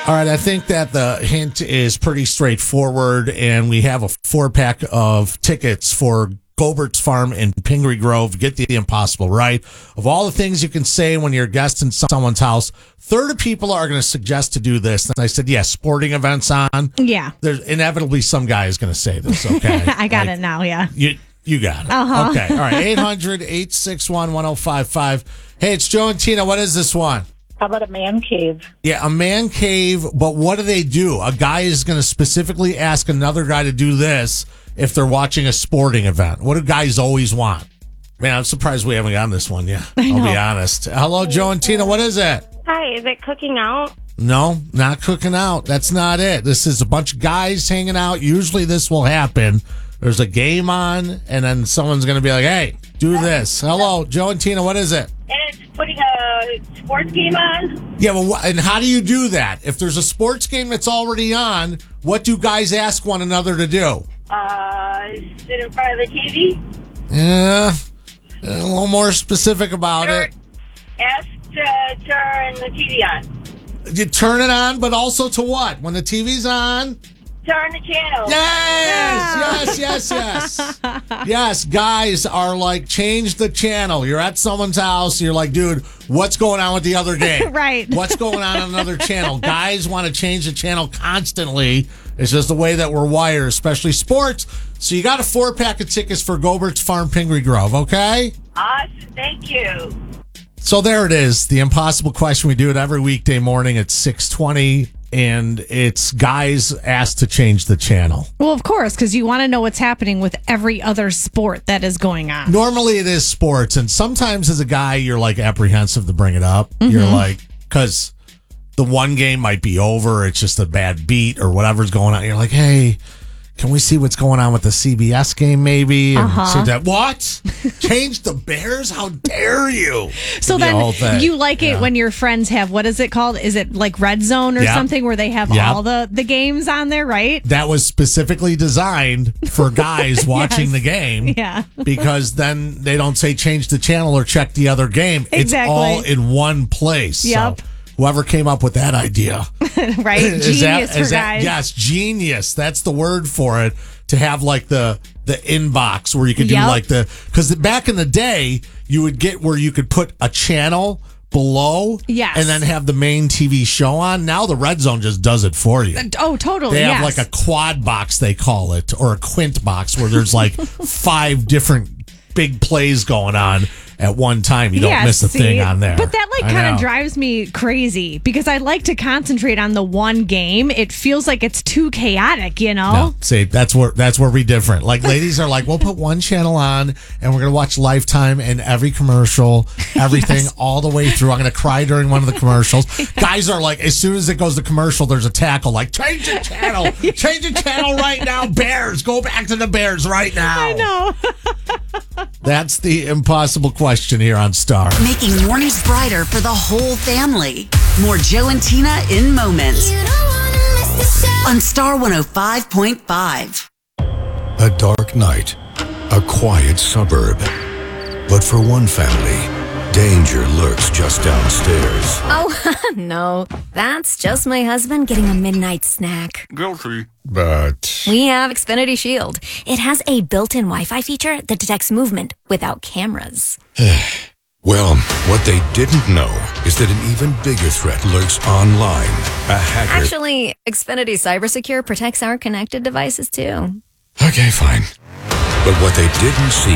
All right, I think that the hint is pretty straightforward, and we have a 4-pack of tickets for Gobert's Farm in Pingree Grove. Get the impossible right. Of all the things you can say when you're a guest in someone's house, third of people are going to suggest to do this. And I said, yes, sporting events on. Yeah. There's inevitably some guy is going to say this, okay? I got it now, yeah. You got it. Uh-huh. Okay, all right. 800-861-1055. Hey, it's Joe and Tina. What is this one? How about a man cave? Yeah, a man cave, but what do? A guy is going to specifically ask another guy to do this if they're watching a sporting event. What do guys always want? Man, I'm surprised we haven't gotten this one yet. I'll be honest. Hello, Joe and Tina. What is it? Hi, is it cooking out? No, not cooking out. That's not it. This is a bunch of guys hanging out. Usually this will happen. There's a game on, and then someone's going to be like, hey, do this. Hello, Joe and Tina. What is it? And it's putting a sports game on? Yeah, well, and how do you do that? If there's a sports game that's already on, what do guys ask one another to do? Sit in front of the TV? Yeah, a little more specific about it. Ask to turn the TV on. You turn it on, but also to what? When the TV's on? Turn the channel. Yes. Yes, guys are like, change the channel. You're at someone's house. You're like, dude, what's going on with the other game? Right. What's going on another channel? Guys want to change the channel constantly. It's just the way that we're wired, especially sports. So you got a 4-pack of tickets for Gobert's Farm, Pingree Grove, okay? Awesome. Thank you. So there it is. The impossible question. We do it every weekday morning at 6:20. And it's guys asked to change the channel. Well, of course, because you want to know what's happening with every other sport that is going on. Normally it is sports. And sometimes as a guy, you're like apprehensive to bring it up. Mm-hmm. You're like, because the one game might be over. It's just a bad beat or whatever's going on. You're like, hey, can we see what's going on with the CBS game maybe? And see that, what? Change the Bears? How dare you? So then you like it when your friends have, what is it called? Is it like Red Zone or something where they have all the games on there, right? That was specifically designed for guys watching the game. Yeah. Because then they don't say change the channel or check the other game. Exactly. It's all in one place. Yep. So whoever came up with that idea. Right? Genius for guys. Yes, genius. That's the word for it. To have like the inbox where you could do like because back in the day, you would get where you could put a channel below and then have the main TV show on. Now the Red Zone just does it for you. Oh, totally. They have like a quad box, they call it, or a quint box where there's like 5 different big plays going on at one time. You don't miss a thing on there. But that kind of drives me crazy because I like to concentrate on the one game. It feels like it's too chaotic, you know? No, see, that's where we different. Like ladies are like, we'll put one channel on and we're going to watch Lifetime and every commercial, everything all the way through. I'm going to cry during one of the commercials. Guys are like, as soon as it goes to commercial, there's a tackle like, change the channel. Change the channel right now. Bears. Go back to the Bears right now. I know. That's the impossible question here on Star. Making mornings brighter for the whole family. More Joe and Tina in moments. On Star 105.5. A dark night. A quiet suburb. But for one family, danger lurks just downstairs. Oh, no. That's just my husband getting a midnight snack. Guilty. But We have Xfinity Shield. It has a built-in Wi-Fi feature that detects movement without cameras. well, what they didn't know is that an even bigger threat lurks online. A hacker. Actually, Xfinity CyberSecure protects our connected devices, too. Okay, fine. But what they didn't see